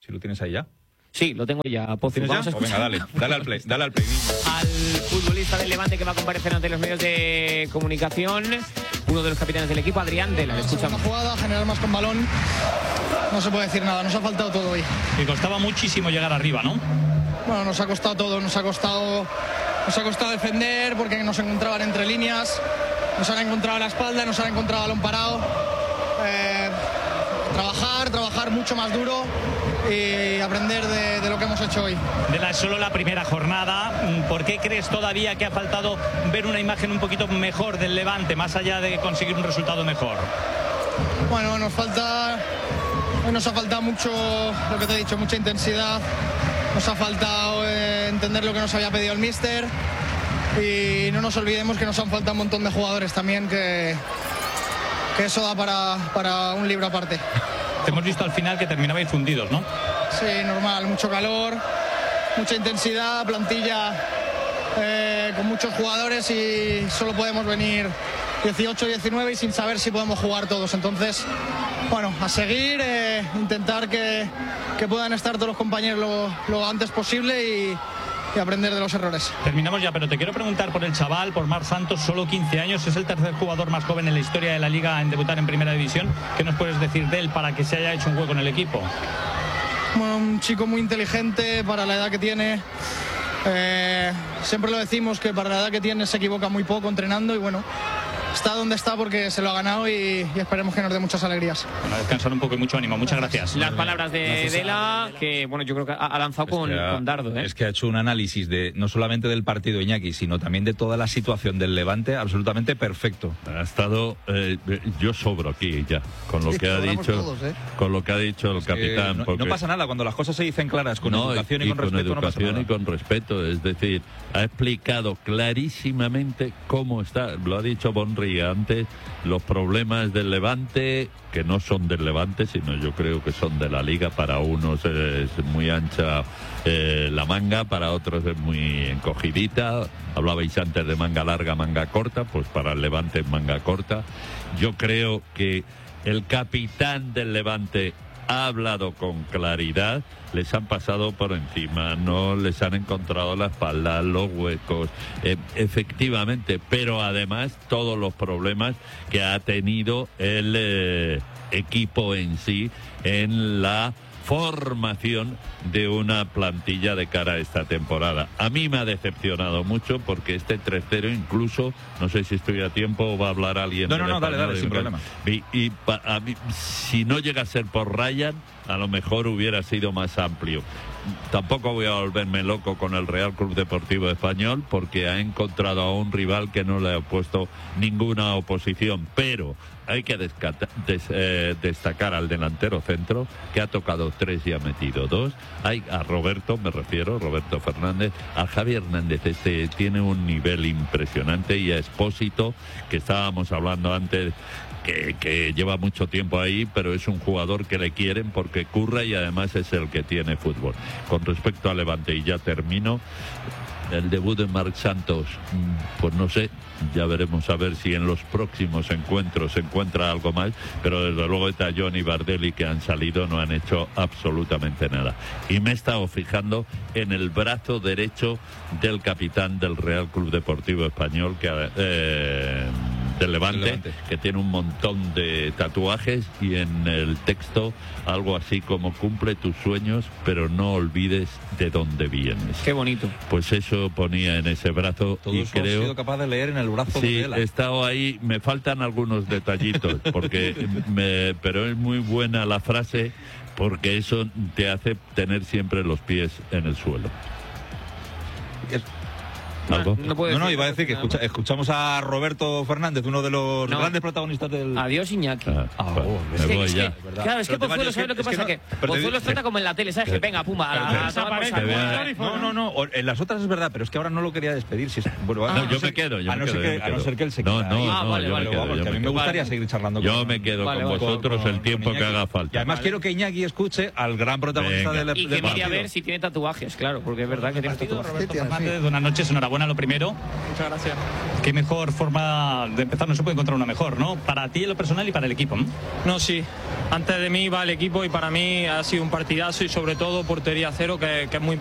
Si lo tienes ahí ya. Sí, lo tengo ya. ¿Tienes ya? Pues venga, dale al play, niño. Al futbolista del Levante que va a comparecer ante los medios de comunicación, uno de los capitanes del equipo, Adrián Dela. Le escuchamos. Una jugada, generar más con balón. No se puede decir nada, nos ha faltado todo hoy. Y costaba muchísimo llegar arriba, ¿no? Bueno, nos ha costado todo, nos ha costado defender porque nos encontraban entre líneas, nos han encontrado a la espalda, nos han encontrado balón parado. Trabajar mucho más duro y aprender de lo que hemos hecho hoy. Es solo la primera jornada. ¿Por qué crees todavía que ha faltado ver una imagen un poquito mejor del Levante, más allá de conseguir un resultado mejor? Bueno, nos ha faltado mucho, lo que te he dicho, mucha intensidad. Nos ha faltado entender lo que nos había pedido el míster. Y no nos olvidemos que nos han faltado un montón de jugadores también, que eso da para un libro aparte. Te hemos visto al final que terminabais fundidos, ¿no? Sí, normal, mucho calor, mucha intensidad, plantilla con muchos jugadores y solo podemos venir 18, 19 y sin saber si podemos jugar todos. Entonces, bueno, a seguir, intentar que puedan estar todos los compañeros lo antes posible y aprender de los errores. Terminamos ya, pero te quiero preguntar por el chaval, por Marc Santos, solo 15 años, es el tercer jugador más joven en la historia de la Liga en debutar en Primera División. ¿Qué nos puedes decir de él para que se haya hecho un hueco en el equipo? Bueno, un chico muy inteligente para la edad que tiene. Siempre lo decimos que para la edad que tiene se equivoca muy poco entrenando y bueno, está donde está porque se lo ha ganado y esperemos que nos dé muchas alegrías. Bueno, a descansar un poco y mucho ánimo. Muchas gracias. Las palabras de Dela, que bueno, yo creo que ha lanzado con dardo. Es que ha hecho un análisis no solamente del partido Iñaki, sino también de toda la situación del Levante absolutamente perfecto. Ha estado, yo sobro aquí ya, con lo que ha dicho, todos, con lo que ha dicho el capitán. No pasa nada, cuando las cosas se dicen claras, con educación y con respeto, no pasa nada. Y con respeto, es decir, ha explicado clarísimamente cómo está, lo ha dicho Bonri antes, los problemas del Levante, que no son del Levante, sino yo creo que son de la Liga. Para unos es muy ancha la manga, para otros es muy encogidita. Hablabais antes de manga larga, manga corta, pues para el Levante es manga corta. Yo creo que el capitán del Levante ha hablado con claridad, les han pasado por encima, no les han encontrado la espalda, los huecos, efectivamente, pero además todos los problemas que ha tenido el equipo en sí en la formación de una plantilla de cara a esta temporada. A mí me ha decepcionado mucho porque este 3-0 incluso, no sé si estoy a tiempo o va a hablar alguien. No, dale, sin problema. Y a mí, si no llega a ser por Ryan, a lo mejor hubiera sido más amplio. Tampoco voy a volverme loco con el Real Club Deportivo Español porque ha encontrado a un rival que no le ha puesto ninguna oposición, pero hay que destacar al delantero centro, que ha tocado 3 y ha metido 2. Hay a Roberto, me refiero, Roberto Fernández, a Javi Hernández, tiene un nivel impresionante, y a Expósito, que estábamos hablando antes, que lleva mucho tiempo ahí, pero es un jugador que le quieren porque curra y además es el que tiene fútbol. Con respecto al Levante, y ya termino, el debut de Marc Santos, pues no sé, ya veremos a ver si en los próximos encuentros se encuentra algo más, pero desde luego Tallón y Bardelli, que han salido, no han hecho absolutamente nada. Y me he estado fijando en el brazo derecho del capitán del Real Club Deportivo Español, del Levante, que tiene un montón de tatuajes, y en el texto algo así como: cumple tus sueños, pero no olvides de dónde vienes. Qué bonito. Pues eso ponía en ese brazo. Todo y eso creo, he sido capaz de leer en el brazo de Dela. Sí, he estado ahí, me faltan algunos detallitos, pero es muy buena la frase, porque eso te hace tener siempre los pies en el suelo. ¿Algo? No, iba a decir que escuchamos a Roberto Fernández, uno de los grandes protagonistas del... Adiós, Iñaki. Me voy ya. Claro, es que Pozuelo, ¿sabes lo que pasa? Que Pozuelo trata como en la tele, ¿sabes? Que venga, pumba, No, en las otras es verdad, pero es que ahora no lo quería despedir. Yo me quedo. A no ser que él se quede. A mí me gustaría seguir charlando con Yo me quedo con vosotros el tiempo que haga falta. Y además quiero que Iñaki escuche al gran protagonista del partido. Y que mire a ver si tiene tatuajes, claro, porque es verdad que tiene tatuajes. Buenas noches, enhorabuena enhorabuena lo primero. Muchas gracias. Qué mejor forma de empezar, no se puede encontrar una mejor, ¿no? Para ti en lo personal y para el equipo, ¿no? No, sí. Antes de mí va el equipo y para mí ha sido un partidazo y sobre todo portería cero, que es muy